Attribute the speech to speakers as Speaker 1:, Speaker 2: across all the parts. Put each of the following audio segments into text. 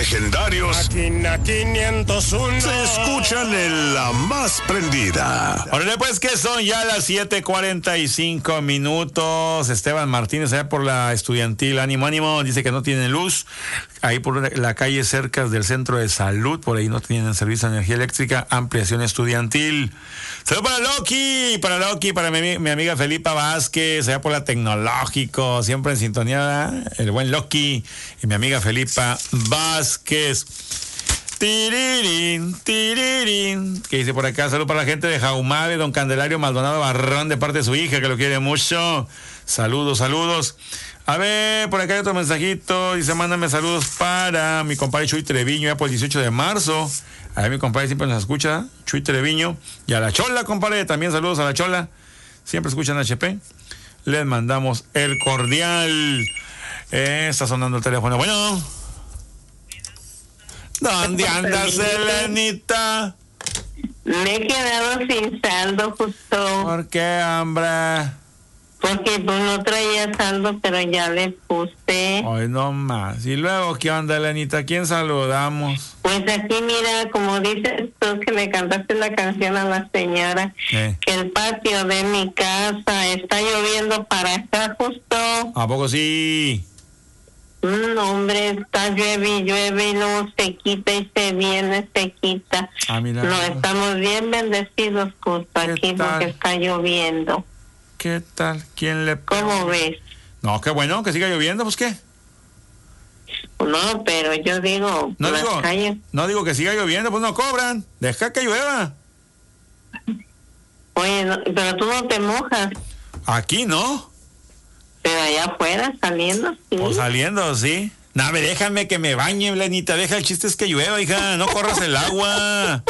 Speaker 1: legendarios
Speaker 2: Máquina 501
Speaker 1: se escuchan en la más prendida.
Speaker 3: Órale, pues que son ya las 7:45 minutos. Esteban Martínez, allá por la Estudiantil. Ánimo, ánimo. Dice que no tienen luz. Ahí por la calle cerca del centro de salud. Por ahí no tienen servicio de energía eléctrica. Ampliación estudiantil. Saludos para Loki, para mi amiga Felipa Vázquez, allá por la Tecnológico. Siempre en sintonía, el buen Loki y mi amiga Felipa Vázquez. Tirirín. ¿Qué dice por acá? Salud para la gente de Jahumare, don Candelario Maldonado Barrón, de parte de su hija, que lo quiere mucho. Saludos. A ver, por acá hay otro mensajito. Dice, mándame saludos para mi compadre Chuy Treviño, ya por el 18 de marzo. A ver, mi compadre siempre nos escucha, Chuy Treviño. Y a la Chola, compadre, también saludos a la Chola. Siempre escuchan HP. Les mandamos el cordial. Está sonando el teléfono. Bueno. ¿Dónde andas, Elenita?
Speaker 4: Me he quedado sin saldo justo.
Speaker 3: ¿Por qué, hombre?
Speaker 4: Porque pues no traía saldo, pero ya le puse.
Speaker 3: Hoy no más. ¿Y luego qué onda, Elenita? ¿Quién saludamos?
Speaker 4: Pues aquí mira, como dices tú que le cantaste la canción a la señora, que el patio de mi casa está lloviendo para acá justo.
Speaker 3: ¿A poco sí?
Speaker 4: No, hombre, está llueve y luego se quita y se viene, se quita.
Speaker 3: Ah, mira.
Speaker 4: No, estamos bien bendecidos justo aquí porque está lloviendo.
Speaker 3: ¿Qué tal? ¿Quién le...
Speaker 4: ¿Cómo ves?
Speaker 3: No, qué bueno, que siga lloviendo, pues ¿qué?
Speaker 4: No, pero yo digo...
Speaker 3: No digo que siga lloviendo, pues no cobran. Deja que llueva.
Speaker 4: Oye, no, pero tú no te mojas.
Speaker 3: Aquí no.
Speaker 4: Pero allá afuera, saliendo, sí.
Speaker 3: Pues saliendo, sí. No, déjame que me bañe, Lenita. Deja, el chiste es que llueva, hija. No corras el agua.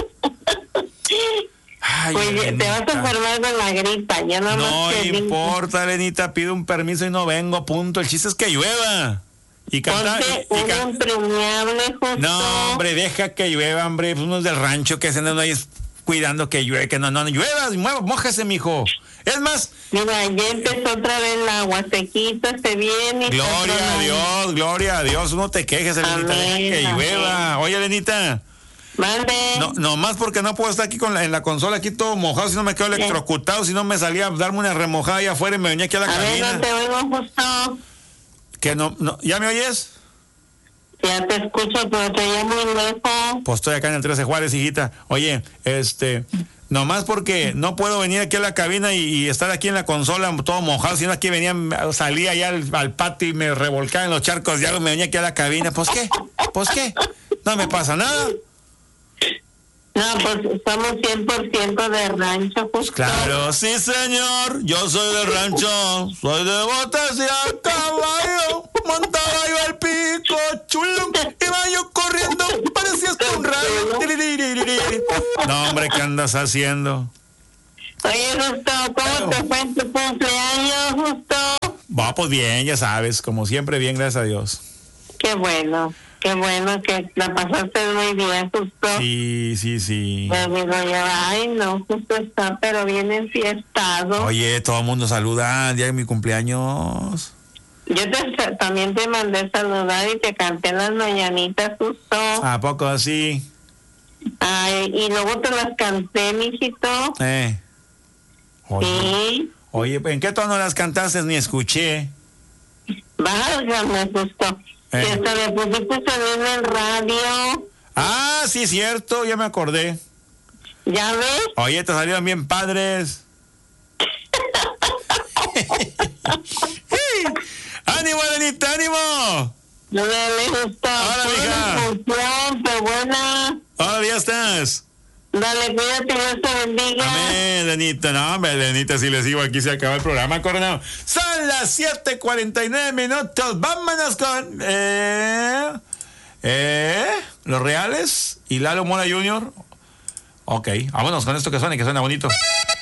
Speaker 3: Ay,
Speaker 4: pues Lenita, te vas a enfermar con la gripa. Ya
Speaker 3: no importa, Lenita. Pido un permiso y no vengo, punto. El chiste es que llueva. Y cantar.
Speaker 4: Un impermeable, justo.
Speaker 3: No, hombre, deja que llueva, hombre. Pues unos del rancho que se andan ahí cuidando que llueve, que no llueva. Mójese, mijo. Es más.
Speaker 4: Mira, ya empezó otra vez el agua, se quita, se viene.
Speaker 3: Gloria a Dios. No te quejes, Lenita. Deja que llueva. Oye, Lenita.
Speaker 4: Mande.
Speaker 3: No más porque no puedo estar aquí en la consola, aquí todo mojado, si no me quedo electrocutado, si no me salía a darme una remojada allá afuera y me venía aquí a la cabina.
Speaker 4: A ver, no te oigo justo.
Speaker 3: Que no, ¿ya me oyes?
Speaker 4: Ya te escucho, pero te oigo muy lejos.
Speaker 3: Pues estoy acá en el 13 Juárez, hijita. Oye, nomás porque no puedo venir aquí a la cabina y estar aquí en la consola todo mojado, sino aquí salía allá al patio y me revolcaba en los charcos, ya me venía aquí a la cabina. ¿Pues qué? No me pasa nada.
Speaker 4: No, pues somos 100% de rancho, justo.
Speaker 3: Claro, sí, señor. Yo soy de rancho. Soy de botas y a caballo. Montaba yo al pico chulo. Iba yo corriendo. Parecía hasta un rayo. No, hombre, ¿qué andas haciendo?
Speaker 4: Oye, Justo, ¿cómo te fue en tu cumpleaños, Justo?
Speaker 3: Va, pues bien, ya sabes. Como siempre, bien, gracias a Dios.
Speaker 4: Qué bueno que la pasaste muy bien, Justo.
Speaker 3: Sí.
Speaker 4: Pues digo yo, ay, no, Justo está, pero bien enfiestado.
Speaker 3: Oye, todo el mundo saluda el día de mi cumpleaños.
Speaker 4: Yo también te mandé saludar y te canté las mañanitas, Justo.
Speaker 3: ¿A poco así?
Speaker 4: Ay, y luego te las canté, mijito.
Speaker 3: Oye, ¿en qué tono las cantaste? Ni escuché.
Speaker 4: Válgame, Justo. Y hasta le pusiste en el radio.
Speaker 3: Ah, sí, cierto, ya me acordé.
Speaker 4: ¿Ya ves?
Speaker 3: Oye, te salieron bien padres. ¡Ánimo, Elenita, ánimo!
Speaker 4: No me gusta.
Speaker 3: Hola, mija.
Speaker 4: ¡Qué buena!
Speaker 3: Hola, ya estás.
Speaker 4: Dale, cuídate, Dios te bendiga.
Speaker 3: Amén, Lenita. No, hombre, Lenita, si les digo, aquí se acaba el programa, coronado. Son las 7:49 minutos. Vámonos con Los Reales y Lalo Mora Jr. Ok, vámonos con esto que suena bonito.